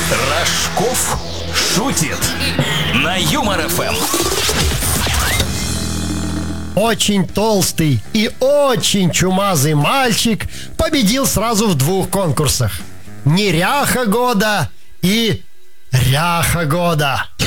Рожков шутит на Юмор ФМ. Очень толстый и очень чумазый мальчик победил сразу в 2 конкурсах: неряха года и ряха года.